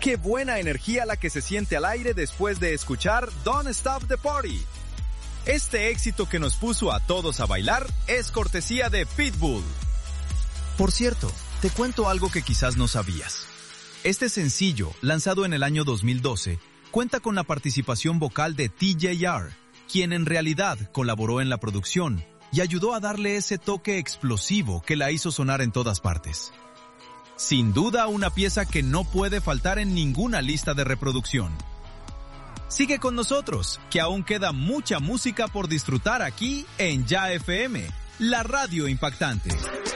Qué buena energía la que se siente al aire después de escuchar Don't Stop the Party. Este éxito que nos puso a todos a bailar es cortesía de Pitbull. Por cierto, te cuento algo que quizás no sabías. Este sencillo, lanzado en el año 2012, cuenta con la participación vocal de TJR, quien en realidad colaboró en la producción y ayudó a darle ese toque explosivo que la hizo sonar en todas partes. Sin duda, una pieza que no puede faltar en ninguna lista de reproducción. Sigue con nosotros, que aún queda mucha música por disfrutar aquí en Ya FM, la radio impactante.